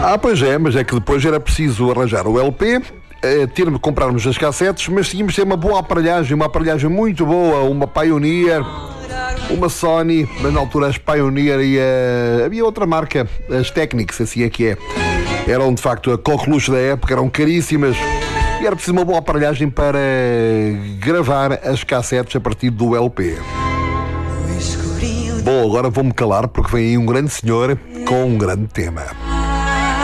Pois é, mas é que depois era preciso arranjar o LP, comprarmos as cassetes, mas tínhamos de ter uma boa aparelhagem, muito boa, uma Pioneer, uma Sony, mas na altura as Pioneer e havia outra marca, as Technics, assim é que é. Eram de facto a coqueluche da época, eram caríssimas e era preciso uma boa aparelhagem para gravar as cassetes a partir do LP. Bom, agora vou-me calar porque vem aí um grande senhor com um grande tema.